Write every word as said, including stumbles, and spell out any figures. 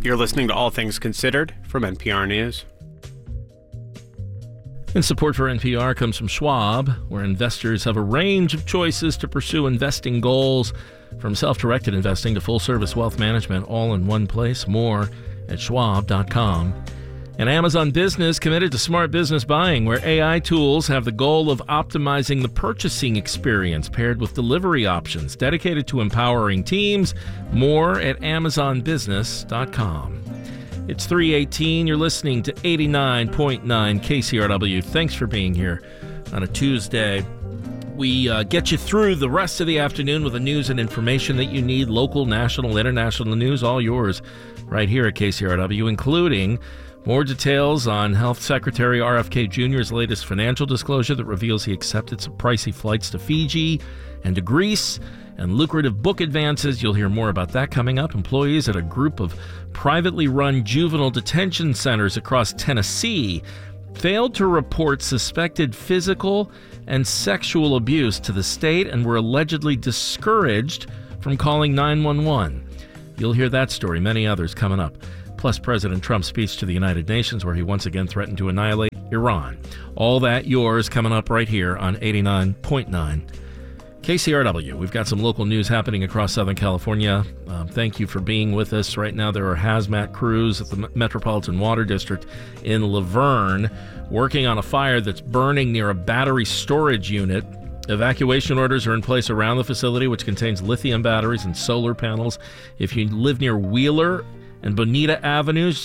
You're listening to All Things Considered from N P R News. And support for N P R comes from Schwab, where investors have a range of choices to pursue investing goals, from self-directed investing to full-service wealth management, all in one place. More at schwab dot com. And Amazon Business committed to smart business buying, where A I tools have the goal of optimizing the purchasing experience paired with delivery options, dedicated to empowering teams. More at amazon business dot com. It's three eighteen. You're listening to eighty-nine point nine K C R W. Thanks for being here on a Tuesday. We uh, get you through the rest of the afternoon with the news and information that you need, local, national, international news, all yours right here at K C R W, including more details on Health Secretary R F K Junior's latest financial disclosure that reveals he accepted some pricey flights to Fiji and to Greece, and lucrative book advances. You'll hear more about that coming up. Employees at a group of privately run juvenile detention centers across Tennessee failed to report suspected physical and sexual abuse to the state and were allegedly discouraged from calling nine one one. You'll hear that story, many others coming up. Plus President Trump's speech to the United Nations, where he once again threatened to annihilate Iran. All that yours coming up right here on eighty-nine point nine K C R W. We've got some local news happening across Southern California. Um, thank you for being with us. Right now there are hazmat crews at the Metropolitan Water District in Laverne working on a fire that's burning near a battery storage unit. Evacuation orders are in place around the facility, which contains lithium batteries and solar panels. If you live near Wheeler and Bonita Avenues,